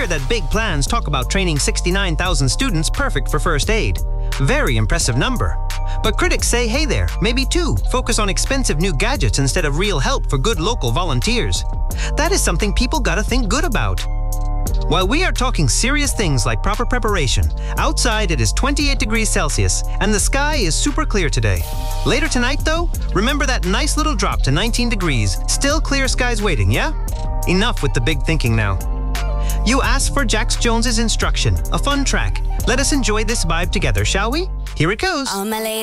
that big plans talk about training 69,000 students perfect for first aid. Very impressive number. But critics say, hey there, maybe two, focus on expensive new gadgets instead of real help for good local volunteers. That is something people gotta think good about. While we are talking serious things like proper preparation, outside it is 28 degrees Celsius and the sky is super clear today. Later tonight though, remember that nice little drop to 19 degrees, still clear skies waiting, yeah? Enough with the big thinking now. You asked for Jax Jones's Instruction, a fun track. Let us enjoy this vibe together, shall we? Here it goes.